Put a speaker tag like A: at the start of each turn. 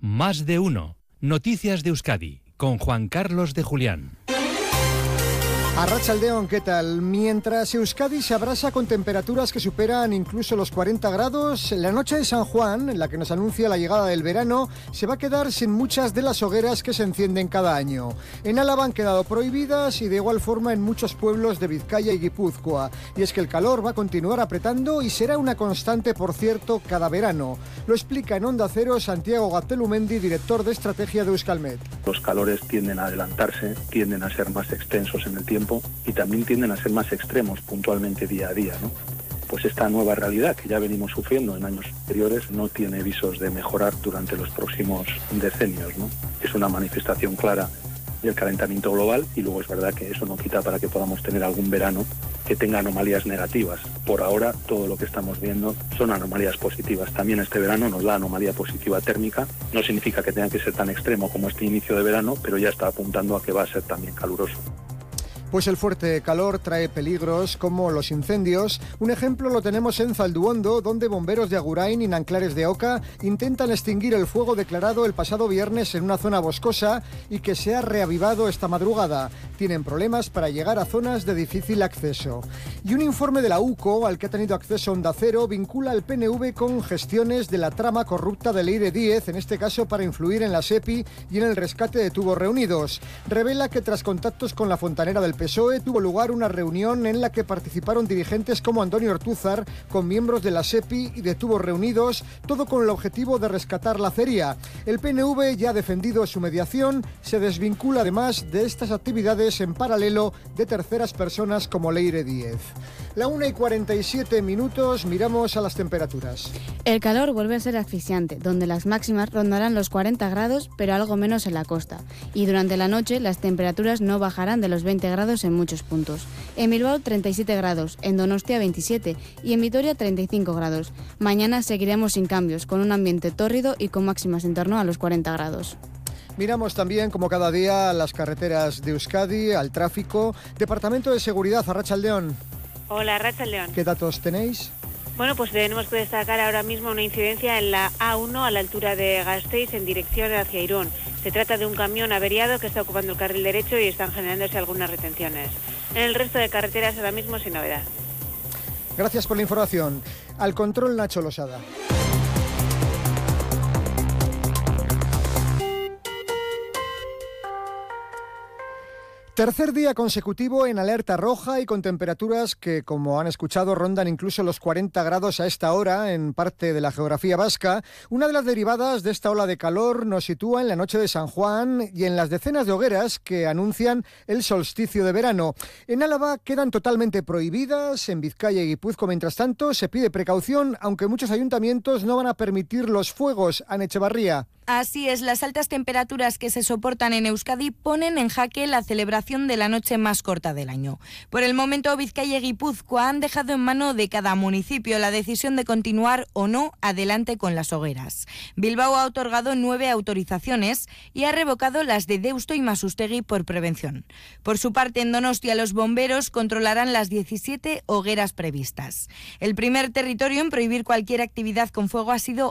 A: Más de uno. Noticias de Euskadi, con Juan Carlos de Julián.
B: Arratsaldeon, ¿qué tal? Mientras Euskadi se abrasa con temperaturas que superan incluso los 40 grados, la noche de San Juan, en la que nos anuncia la llegada del verano, se va a quedar sin muchas de las hogueras que se encienden cada año. En Álava han quedado prohibidas y de igual forma en muchos pueblos de Vizcaya y Guipúzcoa. Y es que el calor va a continuar apretando y será una constante, por cierto, cada verano. Lo explica en Onda Cero Santiago Gaztelumendi, director de estrategia de Euskalmet.
C: Los calores tienden a adelantarse, tienden a ser más extensos en el tiempo y también tienden a ser más extremos puntualmente día a día, ¿no? Pues esta nueva realidad que ya venimos sufriendo en años anteriores no tiene visos de mejorar durante los próximos decenios, ¿no? Es una manifestación clara del calentamiento global y luego es verdad que eso no quita para que podamos tener algún verano que tenga anomalías negativas. Por ahora todo lo que estamos viendo son anomalías positivas. También este verano nos da anomalía positiva térmica. No significa que tenga que ser tan extremo como este inicio de verano, pero ya está apuntando a que va a ser también caluroso.
B: Pues el fuerte calor trae peligros como los incendios. Un ejemplo lo tenemos en Zalduondo, donde bomberos de Agurain y Nanclares de Oca intentan extinguir el fuego declarado el pasado viernes en una zona boscosa y que se ha reavivado esta madrugada. Tienen problemas para llegar a zonas de difícil acceso. Y un informe de la UCO, al que ha tenido acceso Onda Cero, vincula al PNV con gestiones de la trama corrupta de Leire Díez, en este caso para influir en la SEPI y en el rescate de tubos reunidos. Revela que tras contactos con la fontanera del PSOE tuvo lugar una reunión en la que participaron dirigentes como Antonio Ortúzar con miembros de la SEPI y de Tubos Reunidos, todo con el objetivo de rescatar la acería. El PNV ya ha defendido su mediación, se desvincula además de estas actividades en paralelo de terceras personas como Leire Díez. La 1:47, miramos a las temperaturas.
D: El calor vuelve a ser asfixiante, donde las máximas rondarán los 40 grados, pero algo menos en la costa. Y durante la noche las temperaturas no bajarán de los 20 grados en muchos puntos. En Bilbao 37 grados, en Donostia 27 y en Vitoria 35 grados. Mañana seguiremos sin cambios, con un ambiente tórrido y con máximas en torno a los 40 grados.
B: Miramos también, como cada día, a las carreteras de Euskadi, al tráfico. Departamento de Seguridad, Arratsaldeon.
E: Hola, Arratsaldeon.
B: ¿Qué datos tenéis?
E: Bueno, pues tenemos que destacar ahora mismo una incidencia en la A1 a la altura de Gasteiz en dirección hacia Irún. Se trata de un camión averiado que está ocupando el carril derecho y están generándose algunas retenciones. En el resto de carreteras ahora mismo sin novedad.
B: Gracias por la información. Al control, Nacho Losada. Tercer día consecutivo en alerta roja y con temperaturas que, como han escuchado, rondan incluso los 40 grados a esta hora en parte de la geografía vasca. Una de las derivadas de esta ola de calor nos sitúa en la noche de San Juan y en las decenas de hogueras que anuncian el solsticio de verano. En Álava quedan totalmente prohibidas, en Vizcaya y Guipúzcoa, mientras tanto, se pide precaución, aunque muchos ayuntamientos no van a permitir los fuegos. Ana Echevarría.
F: Así es, las altas temperaturas que se soportan en Euskadi ponen en jaque la celebración de la noche más corta del año. Por el momento, Vizcaya y Guipúzcoa han dejado en mano de cada municipio la decisión de continuar o no adelante con las hogueras. Bilbao ha otorgado 9 autorizaciones y ha revocado las de Deusto y Masustegui por prevención. Por su parte, en Donostia, los bomberos controlarán las 17 hogueras previstas. El primer territorio en prohibir cualquier actividad con fuego ha sido